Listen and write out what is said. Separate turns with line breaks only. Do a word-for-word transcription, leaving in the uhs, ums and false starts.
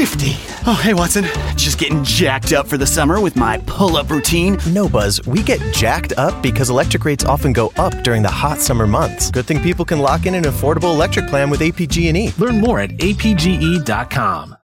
fifty. Oh, hey, Watson. Just getting jacked up for the summer with my pull-up routine.
No, Buzz. We get jacked up because electric rates often go up during the hot summer months. Good thing people can lock in an affordable electric plan with A P G and E.
Learn more at A P G E dot com.